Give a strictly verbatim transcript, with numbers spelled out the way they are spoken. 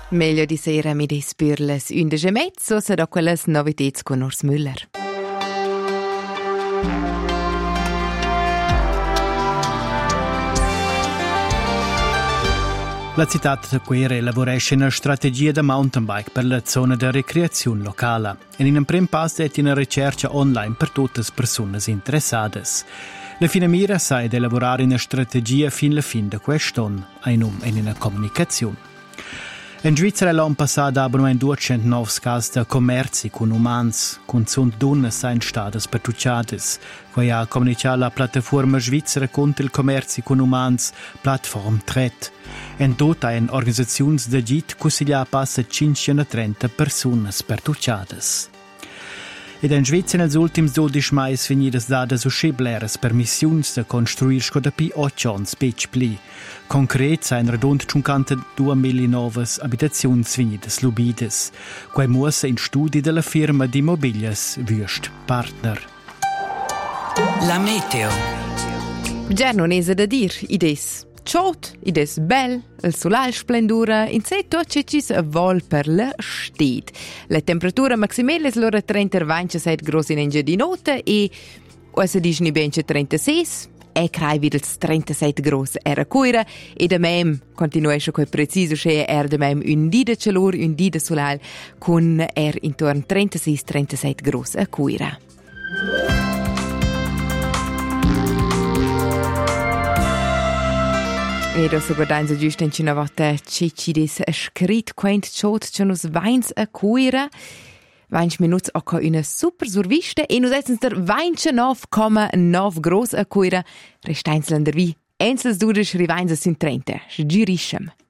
Meglio di sera mi des per les undici e mezzo, se da quelles novitets con Urs Müller. La città di Quere elaboresce una strategia da mountain bike per la zona di recreazione locale e in un primo passo è una ricerca online per tutte le persone interessate. La fine mira sa di elaborare una strategia fin alla fine di quest'anno, in una comunicazione. In Svizzera l'anno passato abbiamo duecentonove casi di commerci con umani, con sunt donne sein stati pertucciate. Qui ha comunicato la piattaforma svizzera contro il commercio con umani, Plattform Tret. In tutta un'organizzazione di Git consiglia passa cinquecentotrenta persone pertucciate. Ed in Svizzera negli ultimi dodici mesi venidas dadas uscibleras permissioni di costruire scoda pi otto anni specie pli. Concret sain redond cinquantadue novas abitazioni venidas lubidas. Quai muossa in studi della firma di immobilias Wüst Partner. La meteo. Già non è da dir, ides. Ciot, ides bel, il solal splendura, in sé tot cecis vol per la sted. La temperatura maximale è l'ora trentasette gradi in engia di notte e ora dice ni bence trentasei, e crai vid ils trentasette gradi era cuira e da mem continuesce coi preciso che er da mem un dida calor, un dida solal con er intorno trentasei trentasette gradi a cuira. E adesso guardando giusto in una volta c'è ci des scrit quaint ciot c'è nos vains a cuira. Vainc minuts o co una super survista e nos essen der veintinove komma nove gros a cuira. Restains lander vi. Ensels dudes rivains a sin trenta. Giriscem.